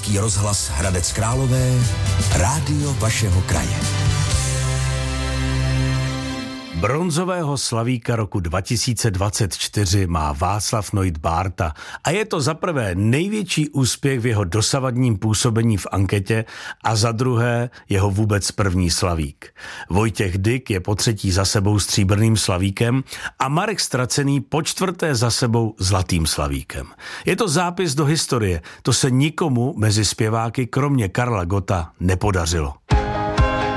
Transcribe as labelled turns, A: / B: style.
A: Český rozhlas Hradec Králové, rádio vašeho kraje.
B: Bronzového slavíka roku 2024 má Václav Noit Bárta a je to za prvé největší úspěch v jeho dosavadním působení v anketě a za druhé jeho vůbec první slavík. Vojtěch Dyk je potřetí za sebou stříbrným slavíkem a Marek Stracený počtvrté za sebou zlatým slavíkem. Je to zápis do historie, to se nikomu mezi zpěváky kromě Karla Gotta nepodařilo.